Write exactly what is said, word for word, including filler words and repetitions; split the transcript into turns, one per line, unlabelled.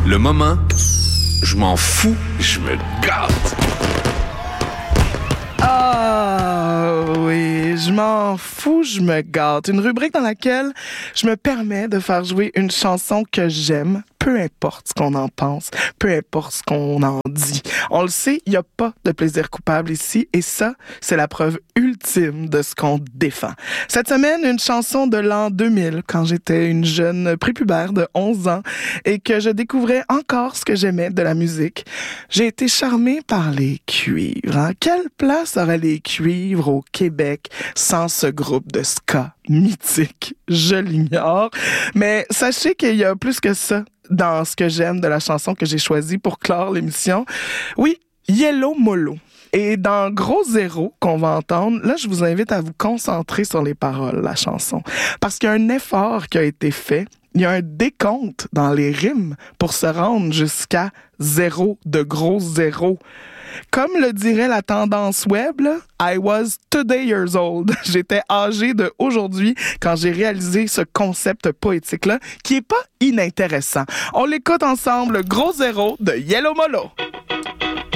Le moment, je m'en fous, je me gâte.
Ah oui, je m'en fous, je me gâte. Une rubrique dans laquelle je me permets de faire jouer une chanson que j'aime, peu importe ce qu'on en pense, peu importe ce qu'on en dit. On le sait, il n'y a pas de plaisir coupable ici, et ça, c'est la preuve ultime de ce qu'on défend. Cette semaine, une chanson de l'an deux mille, quand j'étais une jeune prépubère de onze ans et que je découvrais encore ce que j'aimais de la musique. J'ai été charmée par les cuivres. Hein? Quelle place auraient les cuivres au Québec sans ce groupe de ska mythique? Je l'ignore. Mais sachez qu'il y a plus que ça dans ce que j'aime de la chanson que j'ai choisie pour clore l'émission. Oui, Yellow Molo. Et dans Gros Zéro qu'on va entendre, là, je vous invite à vous concentrer sur les paroles de la chanson. Parce qu'il y a un effort qui a été fait. Il y a un décompte dans les rimes pour se rendre jusqu'à zéro de Gros Zéro. Comme le dirait la tendance web, là, I was today years old. J'étais âgé de aujourd'hui quand j'ai réalisé ce concept poétique-là, qui est pas inintéressant. On l'écoute ensemble, Gros Zéro de Yellow Molo.